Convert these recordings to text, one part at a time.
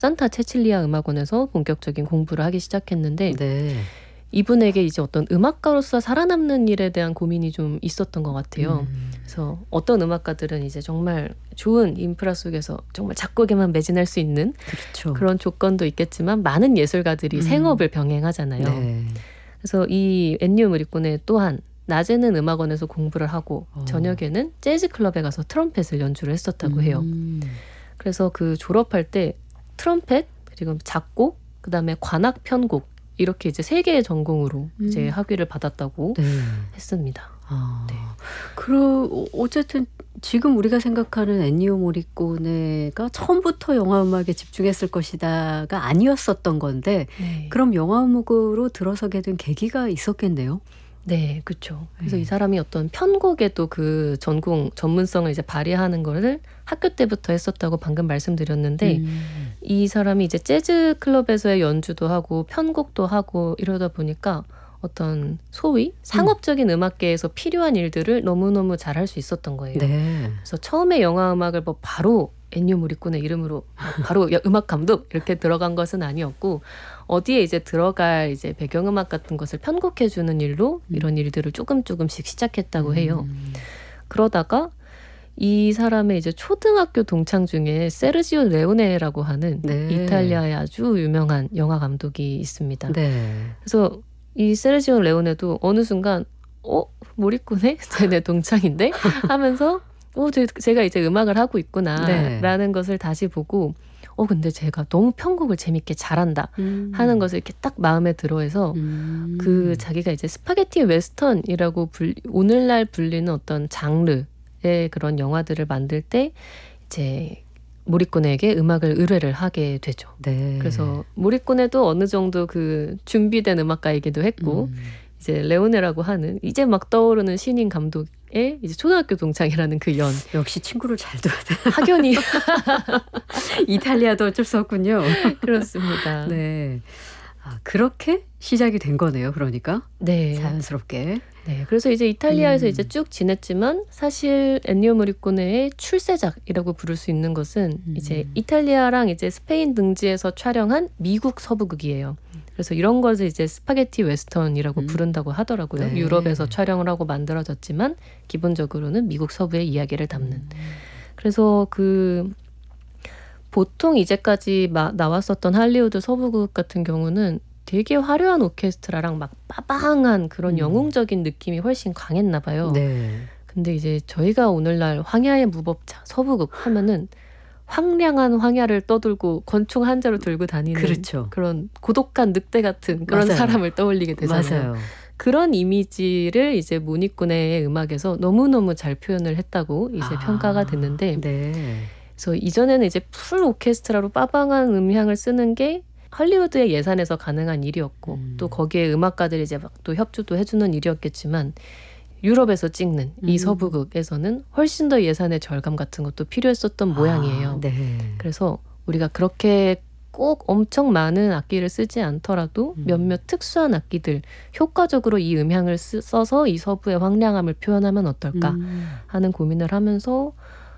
산타 체칠리아 음악원에서 본격적인 공부를 하기 시작했는데 네. 이분에게 이제 어떤 음악가로서 살아남는 일에 대한 고민이 좀 있었던 것 같아요. 그래서 어떤 음악가들은 이제 정말 좋은 인프라 속에서 정말 작곡에만 매진할 수 있는 그렇죠. 그런 조건도 있겠지만 많은 예술가들이 생업을 병행하잖아요. 네. 그래서 이 엔니오 모리코네 또한 낮에는 음악원에서 공부를 하고 저녁에는 재즈 클럽에 가서 트럼펫을 연주를 했었다고 해요. 그래서 그 졸업할 때 트럼펫 그리고 작곡 그다음에 관악 편곡 이렇게 이제 3개의 전공으로 이제 학위를 받았다고 네. 했습니다. 네. 어쨌든 지금 우리가 생각하는 엔니오 모리코네가 처음부터 영화 음악에 집중했을 것이다가 아니었었던 건데 네. 그럼 영화 음악으로 들어서게 된 계기가 있었겠네요. 네, 그렇죠. 그래서 이 사람이 어떤 편곡에도 그 전문성을 이제 발휘하는 거를 학교 때부터 했었다고 방금 말씀드렸는데 이 사람이 이제 재즈 클럽에서의 연주도 하고 편곡도 하고 이러다 보니까 어떤 소위 상업적인 음악계에서 필요한 일들을 너무너무 잘할 수 있었던 거예요. 네. 그래서 처음에 영화 음악을 뭐 바로 엔니오 모리코네 이름으로 바로 음악 감독 이렇게 들어간 것은 아니었고 어디에 이제 들어갈 이제 배경음악 같은 것을 편곡해주는 일로 이런 일들을 조금씩 시작했다고 해요. 그러다가 이 사람의 이제 초등학교 동창 중에 세르지오 레오네라고 하는 네. 이탈리아의 아주 유명한 영화 감독이 있습니다. 네. 그래서 이 세르지오 레오네도 어느 순간 모리코네? 내 동창인데? 하면서 제가 이제 음악을 하고 있구나 라는 것을 다시 보고 근데 제가 너무 편곡을 재밌게 잘한다 하는 것을 이렇게 딱 마음에 들어해서 그 자기가 이제 스파게티 웨스턴이라고 오늘날 불리는 어떤 장르의 그런 영화들을 만들 때 이제 모리코네에게 음악을 의뢰를 하게 되죠. 네. 그래서 모리코네도 어느 정도 그 준비된 음악가이기도 했고 이제 레오네라고 하는 이제 막 떠오르는 신인 감독의 이제 초등학교 동창이라는 그 연. 역시 친구를 잘 둬야 돼. 학연이. 이탈리아도 어쩔 수 없군요. 그렇습니다. 네. 그렇게 시작이 된 거네요. 그러니까. 네. 자연스럽게. 네. 그래서 이제 이탈리아에서 이제 쭉 지냈지만 사실 엔니오 모리코네의 출세작이라고 부를 수 있는 것은 이제 이탈리아랑 이제 스페인 등지에서 촬영한 미국 서부극이에요. 그래서 이런 것을 이제 스파게티 웨스턴이라고 부른다고 하더라고요. 네. 유럽에서 촬영을 하고 만들어졌지만 기본적으로는 미국 서부의 이야기를 담는. 그래서 보통 이제까지 나왔었던 할리우드 서부극 같은 경우는 되게 화려한 오케스트라랑 막 빠방한 그런 영웅적인 느낌이 훨씬 강했나 봐요. 네. 근데 이제 저희가 오늘날 황야의 무법자 서부극 하면은 황량한 황야를 떠들고 권총 한 자루 들고 다니는 그렇죠. 그런 고독한 늑대 같은 그런 맞아요. 사람을 떠올리게 되잖아요. 맞아요. 그런 이미지를 이제 모리코네의 음악에서 너무너무 잘 표현을 했다고 이제 평가가 됐는데 네. 그래서 이전에는 이제 풀 오케스트라로 빠방한 음향을 쓰는 게 할리우드의 예산에서 가능한 일이었고 또 거기에 음악가들이 이제 막 또 협조도 해주는 일이었겠지만 유럽에서 찍는 이 서부극에서는 훨씬 더 예산의 절감 같은 것도 필요했었던 모양이에요. 네. 그래서 우리가 그렇게 꼭 엄청 많은 악기를 쓰지 않더라도 몇몇 특수한 악기들 효과적으로 이 음향을 써서 이 서부의 황량함을 표현하면 어떨까 하는 고민을 하면서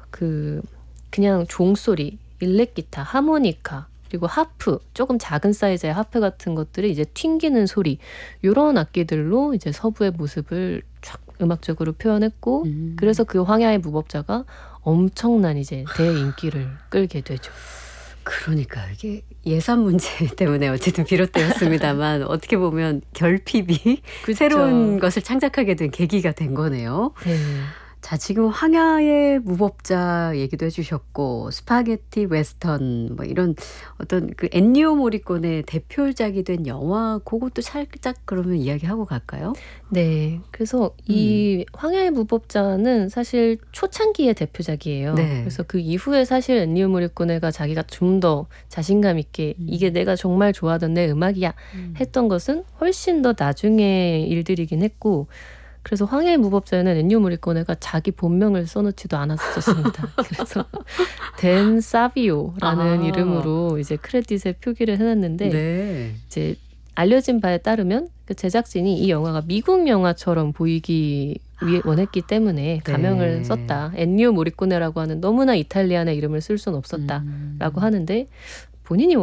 그냥 종소리, 일렉기타, 하모니카 그리고 하프, 조금 작은 사이즈의 하프 같은 것들이 이제 튕기는 소리 이런 악기들로 이제 서부의 모습을 쫙 음악적으로 표현했고 그래서 그 황야의 무법자가 엄청난 이제 대인기를 끌게 되죠. 그러니까 이게 예산 문제 때문에 어쨌든 비롯되었습니다만 어떻게 보면 결핍이 그렇죠. 새로운 것을 창작하게 된 계기가 된 거네요. 네. 자, 지금 황야의 무법자 얘기도 해주셨고 스파게티 웨스턴 뭐 이런 어떤 그 엔니오 모리코네 대표작이 된 영화 그것도 살짝 그러면 이야기하고 갈까요? 네. 그래서 이 황야의 무법자는 사실 초창기의 대표작이에요. 네. 그래서 그 이후에 사실 엔니오 모리코네가 자기가 좀 더 자신감 있게 이게 내가 정말 좋아하던 내 음악이야 했던 것은 훨씬 더 나중의 일들이긴 했고 그래서 황야의 무법자에는 엔니오 모리코네가 자기 본명을 써놓지도 않았었습니다. 그래서 댄 사비오라는 이름으로 이제 크레딧에 표기를 해놨는데 네. 이제 알려진 바에 따르면 그 제작진이 이 영화가 미국 영화처럼 보이기 원했기 때문에 가명을 썼다. 엔니오 모리코네라고 하는 너무나 이탈리안의 이름을 쓸 수는 없었다라고 하는데 본인이